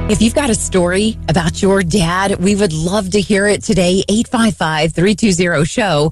If you've got a story about your dad, we would love to hear it today. 855-320-SHOW,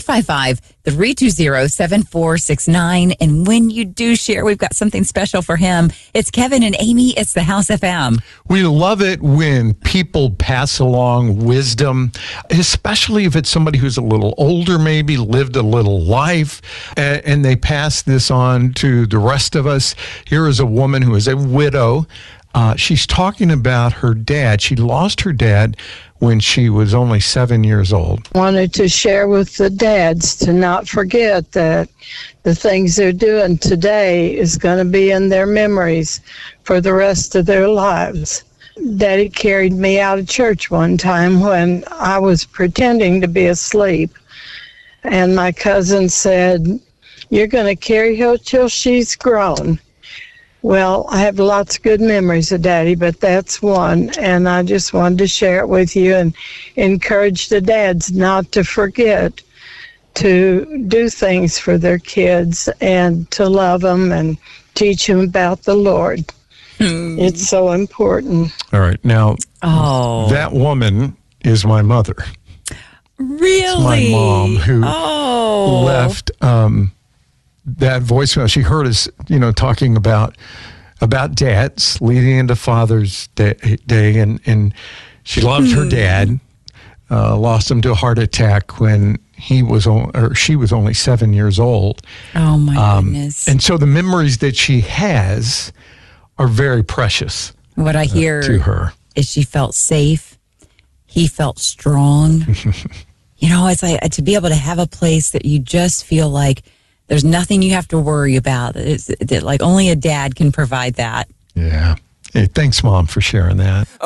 855-320-7469. And when you do share, we've got something special for him. It's Kevin and Amy. It's the House FM. We love it when people pass along wisdom, especially if it's somebody who's a little older, maybe lived a little life, and they pass this on to the rest of us. Here is a woman who is a widow. She's talking about her dad. She lost her dad when she was only 7 years old. Wanted to share with the dads to not forget that the things they're doing today is going to be in their memories for the rest of their lives. Daddy carried me out of church one time when I was pretending to be asleep. And my cousin said, "You're going to carry her till she's grown." Well, I have lots of good memories of Daddy, but that's one, and I just wanted to share it with you and encourage the dads not to forget to do things for their kids and to love them and teach them about the Lord. It's so important. All right. Now, that woman is my mother. Really? It's my mom who left that voicemail. She heard us, talking about dads leading into Father's Day, and she loved her dad. Lost him to a heart attack when she was only 7 years old. Oh my goodness! And so the memories that she has are very precious. What I hear to her is she felt safe. He felt strong. It's like to be able to have a place that you just feel like there's nothing you have to worry about. That only a dad can provide that. Yeah. Hey, thanks, Mom, for sharing that.